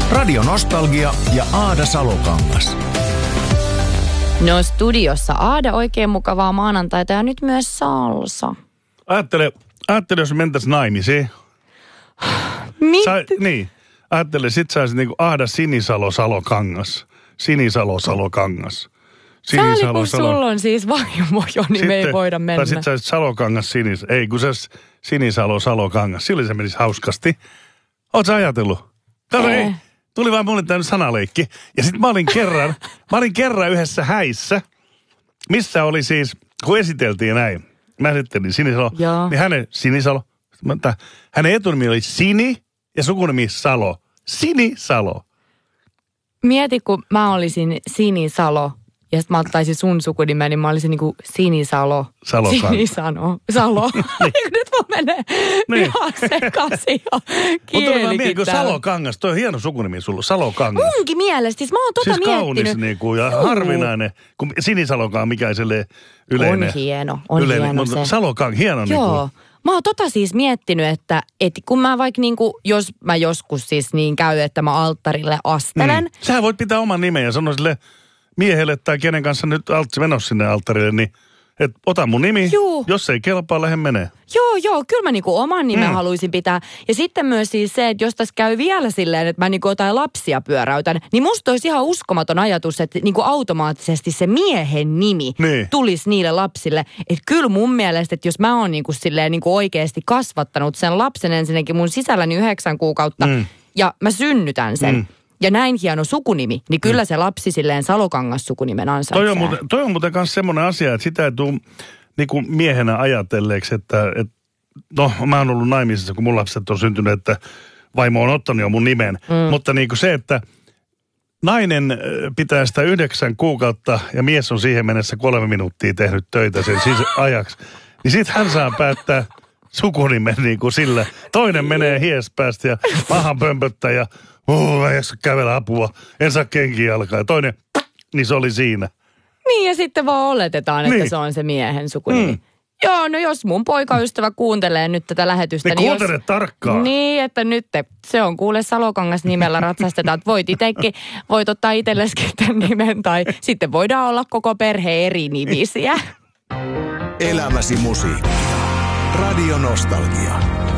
Radio Nostalgia ja Aada Salokangas. No studiossa Aada, oikein mukavaa maanantaita ja nyt myös salsa. Ajattele, jos mentäisiin naimisiin. Niin. Ajattele, sit saisit niinku Aada Sinisalo-Salokangas. Sinisalo-Salokangas. Sääli, kun sulla on siis vaimo jo, niin me ei voida mennä. Tai sit saisit Salokangas Ei, kun se Sinisalo-Salokangas. Silloin se menisi hauskasti. Oot sä ajatellut? Kato, ei. Tuli vaan mulle tämmöinen sanaleikki. Ja sit mä olin kerran yhdessä häissä, missä oli siis, kun esiteltiin näin. Mä esittelin Sinisalo. Joo. Niin hänen etunimi oli Sini ja sukunimi Salo. Sinisalo. Mieti, kun mä olisin Sinisalo ja sit mä ottaisin sun sukunimen, niin mä olisin niinku Sinisalo. Salo. Nyt mun menee ihan sekaisin jo kielikin täällä. Salokangas, toi on hieno sukunimi sulla, Salokangas. Munkin mielestä, siis mä oon miettinyt. kaunis niinku ja harvinainen, kun Sinisalokaan mikä silleen yleinen. On hieno mutta se. Salokangas, hieno Joo. niinku. Mä oon siis miettinyt, että kun mä vaikka niinku, jos mä joskus siis niin käy, että mä alttarille astelen. Sähän voit pitää oman nimen ja sanoa sille miehelle tai kenen kanssa nyt menossa sinne alttarille, niin että ota mun nimi, jos ei kelpaa, lähde menee. Joo, kyllä mä niinku oman nimen haluaisin pitää. Ja sitten myös siis se, että jos tässä käy vielä silleen, että mä niinku jotain lapsia pyöräytän, niin musta olisi ihan uskomaton ajatus, että niinku automaattisesti se miehen nimi tulisi niille lapsille. Että kyllä mun mielestä, että jos mä oon niinku silleen niinku oikeasti kasvattanut sen lapsen ensinnäkin mun sisälläni 9 kuukautta ja mä synnytän sen. Ja näin hieno sukunimi, niin kyllä se lapsi silleen Salokangas sukunimen ansaitsee. Toi on muuten myös semmoinen asia, että sitä ei tule niinku miehenä ajatelleeksi, että no mä oon ollut naimisissa, kun mun lapset on syntynyt, että vaimo on ottanut jo mun nimen. Mutta niinku se, että nainen pitää sitä 9 kuukautta ja mies on siihen mennessä 3 minuuttia tehnyt töitä sen ajaksi, niin sit hän saa päättää sukunimen niinku sillä. Toinen menee hiespäästä ja pahan pömpöttä ja ei jaksa kävellä apua, en saa kenkiä alkaa. Ja toinen, niin se oli siinä. Niin ja sitten vaan oletetaan, että se on se miehen sukunimi. Joo, no jos mun poikaystävä kuuntelee nyt tätä lähetystä. Niin kuuntele tarkkaan. Niin, että nyt se on kuule Salokangas nimellä ratsastetaan. Voit ottaa itselleskin tämän nimen tai sitten voidaan olla koko perhe eri nimisiä. Elämäsi musiikkia. Radio Nostalgia.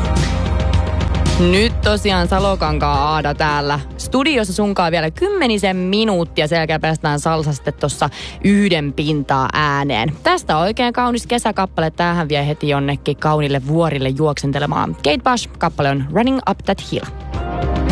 Nyt tosiaan Salokankaan Aada täällä studiossa sunkaan vielä 10 minuuttia. Sen jälkeen päästään salsa sitten tuossa 1 pintaa ääneen. Tästä on oikein kaunis kesäkappale. Tämähän vie heti jonnekin kaunille vuorille juoksentelemaan. Kate Bush, kappale on Running Up That Hill.